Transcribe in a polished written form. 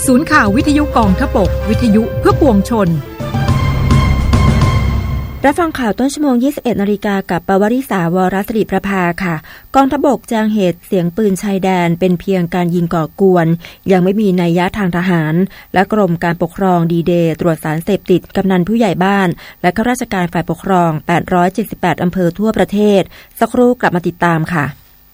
ศูนย์ข่าววิทยุกองทพบกวิทยุเพื่อปวงชนรับฟังข่าวต้นชั่วโมง 21 นาฬิกากับปวริษาวรศิริประภาค่ะกองทัพบกแจ้งเหตุเสียงปืนชายแดนเป็นเพียงการยิงก่อกวนยังไม่มีนัยยะทางทหารและกรมการปกครองดีเดย์ตรวจสารเสพติดกำนันผู้ใหญ่บ้านและข้าราชการฝ่ายปกครอง878อำเภอทั่วประเทศสักครู่กลับมาติดตามค่ะ